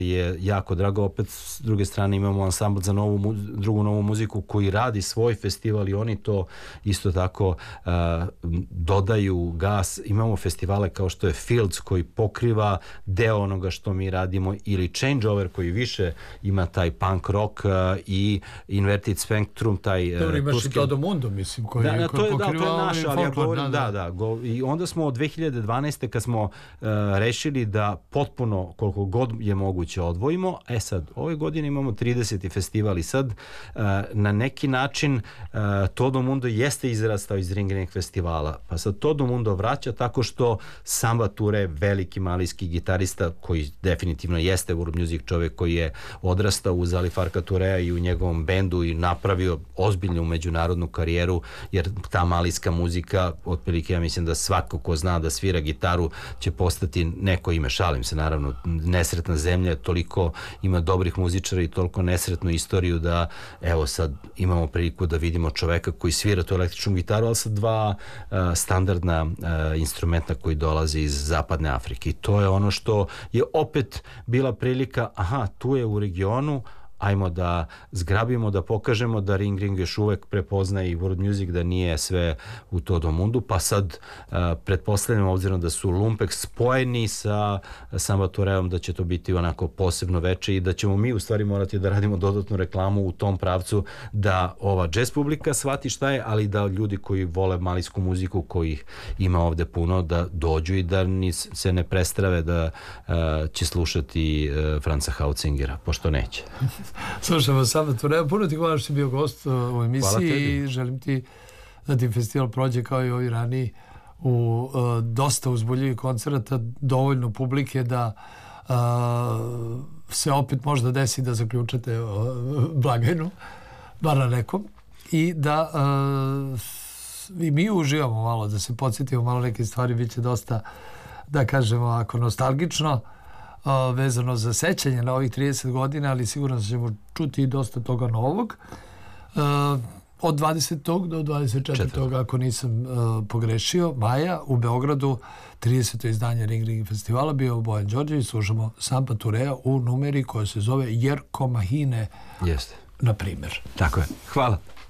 je jako drago. Opet s druge strane imamo ansambl za drugu novu muziku koji radi svoj festival i oni to isto tako dodaju gas. Imamo festivale kao što je Fields koji pokriva deo onoga što mi radimo, ili Changeover koji više ima taj punk rock, i Inverted Spectrum, taj imaš i Todo Mundo, mislim, koji pokriva to je naš, ali ja govorim, da. I onda smo od 2012. kad smo rešili da potpuno koliko god je moguće odvojimo. Sad, ove godine imamo 30. festival i sad na neki način Todo Mundo jeste izrastao iz Ring Ring festivala, pa sad Todo Mundo vraća tako što Samba Ture, veliki malijski gitarista koji definitivno jeste world music čovjek koji je odrastao uz Ali Farka Turea i u njegovom bendu i napravio ozbiljnu međunarodnu karijeru, jer ta malijska muzika, otprilike ja mislim da svako ko zna da svira gitaru će postati neko ime, šalim se naravno, nesretna zemlja, toliko ima dobrih muzičara i toliko nesretnu istoriju da evo sad imamo priliku da vidimo čoveka koji svira tu električnu gitaru, ali sa dva standardna instrumenta koji dolaze iz zapadne Afrike, i to je ono što je opet bila prilika, tu je u regionu, ajmo da zgrabimo, da pokažemo da Ring Ring još uvek prepoznaje i world music, da nije sve u Todo Mundu, pa sad pretpostavljamo, obzirom da su Lumpex spojeni sa Samba Tureom, da će to biti onako posebno veče i da ćemo mi u stvari morati da radimo dodatnu reklamu u tom pravcu, da ova jazz publika shvati šta je, ali da ljudi koji vole malijsku muziku, kojih ima ovde puno, da dođu i da se ne prestrave da će slušati Franca Hautzingera, pošto neće. Slušamo Samba Turea, puno ti hvala što si bio gost u emisiji i želim ti da ti festival prođe kao i ovi raniji u dosta uzbuljivih koncerata, dovoljno publike da se opet možda desi da zaključate blagajnu, bar na nekom, i da i mi uživamo malo, da se podsjetimo malo neke stvari, bit će dosta, da kažemo, ako nostalgično, vezano za sećanje na ovih 30 godina, ali sigurno ćemo čuti i dosta toga novog. Od 20. do 24. ako nisam pogrešio, maja u Beogradu 30. izdanje Ring Ring festivala bio Bojan Đorđević, slušamo Samba Turea u numeri koja se zove Jerko Mahine, na primjer. Tako je. Hvala.